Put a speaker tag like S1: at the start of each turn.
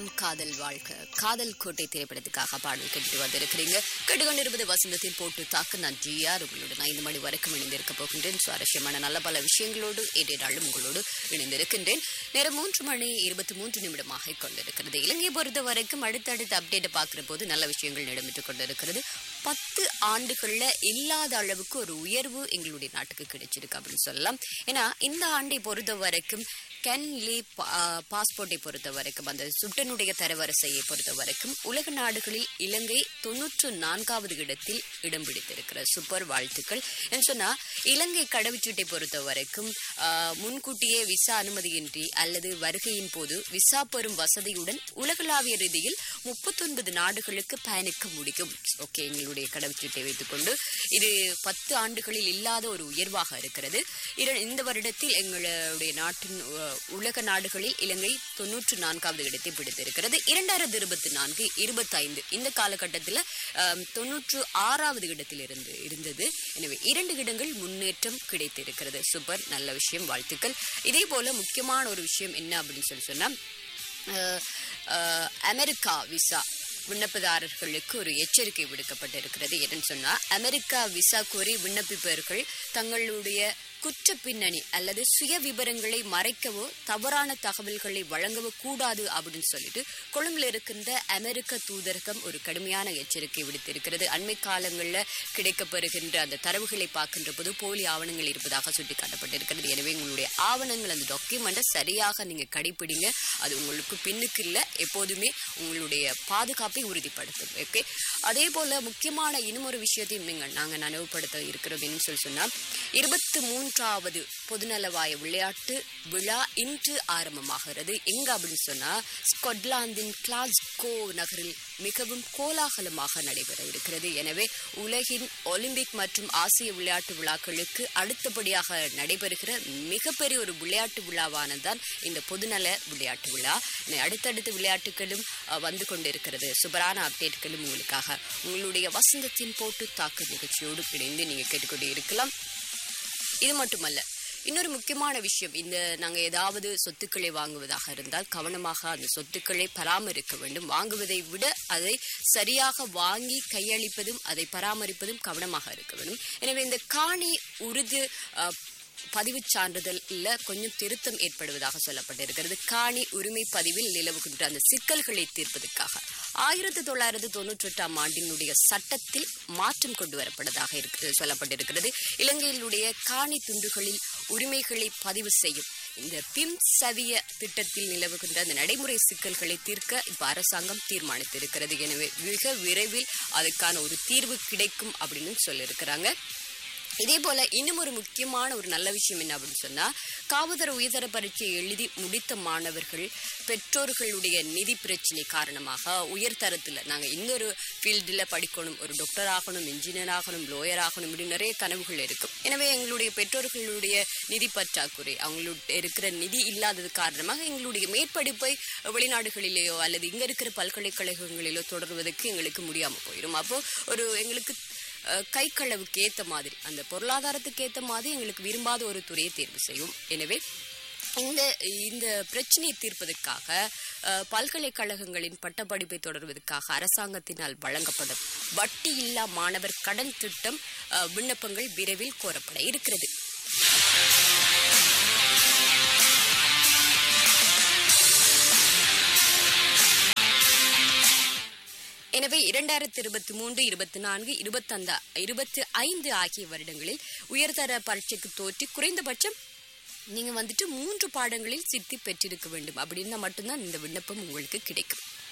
S1: காதல் வாழ்க்கை காதல் கோட்டை திரைப்படத்துக்காக பாடல் கேட்டு வந்திருக்கிறீங்க. கேட்டுக்கொண்டிருப்பது வசந்தத்தின் போட்டு தாக்கு. நான் ஜிஆர் உங்களுடன் 5 மணி வரைக்கும் இணைந்திருக்க போகின்றேன். சுவாரஸ்யமான நல்ல பல விஷயங்களோடு ஏற்றாலும் உங்களோடு இணைந்திருக்கின்றேன். நேரம் 3 மணி 23 நிமிடமாக கொண்டிருக்கிறது. இலங்கையை பொறுத்த வரைக்கும் அடுத்தடுத்த அப்டேட்டை பார்க்கிற போது நல்ல விஷயங்கள் இடம்பெற்றுக் கொண்டிருக்கிறது. 10 ஆண்டுகள்ல இல்லாத அளவுக்கு ஒரு உயர்வு எங்களுடைய நாட்டுக்கு கிடைச்சிருக்கு அப்படின்னு சொல்லலாம். ஏன்னா இந்த ஆண்டை பொறுத்த வரைக்கும் கென்லி பாஸ்போர்ட்டை பொறுத்த வரைக்கும் அந்த சுட்டனுடைய தரவரிசையை பொறுத்த வரைக்கும் உலக நாடுகளில் இலங்கை 94வது இடத்தில் இடம் பிடித்திருக்கிற சூப்பர் வாழ்த்துக்கள் என்று சொன்னா, இலங்கை கடவுச்சீட்டை பொறுத்த வரைக்கும் முன்கூட்டியே விசா அனுமதியின்றி அல்லது வருகையின் போது விசா பெறும் வசதியுடன் உலகளாவிய ரீதியில் 39 நாடுகளுக்கு பயணிக்க முடியும். ஓகே, எங்களுடைய கடவுச்சீட்டை வைத்துக் கொண்டு இது 10 ஆண்டுகளில் இல்லாத ஒரு உயர்வாக இருக்கிறது. இந்த வருடத்தில் எங்களுடைய நாட்டின் உலக நாடுகளில் இலங்கை 94வது இடத்தை பிடித்திருக்கிறது. 2024-25 இந்த காலகட்டத்தில் 96வது இடத்தில் இருந்தது. எனவே 2 இடங்கள் முன்னேற்றம் கிடைத்திருக்கிறது. சூப்பர், நல்ல விஷயம், வாழ்த்துக்கள். இதே போல முக்கியமான ஒரு விஷயம் என்ன அப்படின்னு சொன்னா, அமெரிக்கா விசா விண்ணப்பதாரர்களுக்கு ஒரு எச்சரிக்கை விடுக்கப்பட்டிருக்கிறது. என்னன்னு சொன்னா, அமெரிக்கா விசா கோரி விண்ணப்பிப்பவர்கள் தங்களுடைய குற்ற பின்னணி அல்லது சுய விவரங்களை மறைக்கவோ தவறான தகவல்களை வழங்கவோ கூடாது அப்படின்னு சொல்லிட்டு கொழும்பில் இருக்கின்ற அமெரிக்க தூதரகம் ஒரு கடுமையான எச்சரிக்கை விடுத்திருக்கிறது. அண்மை காலங்களில் கிடைக்கப்பெறுகின்ற அந்த தரவுகளை பார்க்கின்ற போது போலி ஆவணங்கள் இருப்பதாக சுட்டிக்காட்டப்பட்டிருக்கிறது. எனவே உங்களுடைய ஆவணங்கள், அந்த டாக்குமெண்ட்டை சரியாக நீங்க கடைபிடிங்க. அது உங்களுக்கு பின்னுக்கு இல்லை, எப்போதுமே உங்களுடைய பாதுகாப்பை உறுதிப்படுத்தும். ஓகே, அதே போல முக்கியமான இன்னும் ஒரு விஷயத்தையும் நாங்கள் நினைவுபடுத்த இருக்கிறோம். என்னன்னு சொன்னா, 23வது பொதுநலவாய விளையாட்டு விழா இன்று ஆரம்பமாகிறது. எங்க அப்படின்னு சொன்னா, ஸ்கொட்லாந்தின் கிளாஸ்கோ நகரில் மிகவும் கோலாகலமாக நடைபெற இருக்கிறது. எனவே உலகின் ஒலிம்பிக் மற்றும் ஆசிய விளையாட்டு விழாக்களுக்கு அடுத்தபடியாக நடைபெறுகிற மிகப்பெரிய ஒரு விளையாட்டு விழாவானதான் இந்த பொதுநல விளையாட்டு விழா. அடுத்தடுத்த விளையாட்டுகளும் வந்து கொண்டிருக்கிறது. சூப்பரான அப்டேட்களும் உங்களுக்காக உங்களுடைய வசந்தத்தின் போட்டு தாக்கு நிகழ்ச்சியோடு இணைந்து நீங்க கேட்டுக்கொண்டே இருக்கலாம். இது மட்டுமல்ல, இன்னொரு முக்கியமான விஷயம், இந்த நாங்கள் ஏதாவது சொத்துக்களை வாங்குவதாக இருந்தால் கவனமாக அந்த சொத்துக்களை பராமரிக்க வேண்டும். வாங்குவதை விட அதை சரியாக வாங்கி கையளிப்பதும் அதை பராமரிப்பதும் கவனமாக இருக்க வேண்டும். எனவே இந்த காணி உறுதி பதிவு சான்றிதழ்ல கொஞ்சம் திருத்தம் ஏற்படுவதாக சொல்லப்பட்டிருக்கிறது. காணி உரிமை பதிவில் நிலவுகின்ற அந்த சிக்கல்களை தீர்ப்பதற்காக 1998ஆம் ஆண்டினுடைய சட்டத்தில் மாற்றம் கொண்டு வரப்பட்டதாக சொல்லப்பட்டிருக்கிறது. இலங்கையிலுடைய காணி துண்டுகளில் உரிமைகளை பதிவு செய்யும் இந்த பிம் சவிய திட்டத்தில் நிலவுகின்ற அந்த நடைமுறை சிக்கல்களை தீர்க்க இப்ப அரசாங்கம் தீர்மானித்திருக்கிறது. எனவே மிக விரைவில் அதுக்கான ஒரு தீர்வு கிடைக்கும் அப்படின்னு சொல்லியிருக்கிறாங்க. இதே போல இன்னும் ஒரு முக்கியமான ஒரு நல்ல விஷயம் என்ன அப்படின்னு சொன்னா, காவல்துறை உயர்தர பரீட்சையை எழுதி முடித்த மாணவர்கள் பெற்றோர்களுடைய நிதி பிரச்சனை காரணமாக உயர்தரத்தில் நாங்கள் இன்னொரு ஃபீல்டில் படிக்கணும், ஒரு டாக்டர் ஆகணும், இன்ஜினியர் ஆகணும், லோயர் ஆகணும், இப்படி நிறைய கனவுகள் இருக்கும். எனவே எங்களுடைய பெற்றோர்களுடைய நிதி பற்றாக்குறை, அவங்களுடைய இருக்கிற நிதி இல்லாதது காரணமாக எங்களுடைய மேற்படிப்பை வெளிநாடுகளிலேயோ அல்லது இங்க இருக்கிற பல்கலைக்கழகங்களிலோ தொடர்வதற்கு எங்களுக்கு முடியாமல் போயிடும். அப்போ ஒரு எங்களுக்கு கைக்களவுக்கு ஏற்ற மாதிரி, அந்த பொருளாதாரத்துக்கு ஏற்ற மாதிரி எங்களுக்கு விரும்பாத ஒரு துறையை தேர்வு செய்யும். எனவே இந்த பிரச்சனையை தீர்ப்பதற்காக பல்கலைக்கழகங்களின் பட்டப்படிப்பை தொடர்வதற்காக அரசாங்கத்தினால் வழங்கப்படும் வட்டி இல்லா மாணவர் கடன் திட்டம் விண்ணப்பங்கள் விரைவில் கோரப்பட இருக்கிறது. எனவே 2023, 24, 25 ஆகிய வருடங்களில் உயர்தர பரீட்சைக்கு தோற்றி குறைந்தபட்சம் நீங்க 3 பாடங்களில் சித்தி பெற்றிருக்க வேண்டும். அப்படின்னா மட்டும்தான் இந்த விண்ணப்பம் உங்களுக்கு கிடைக்கும்.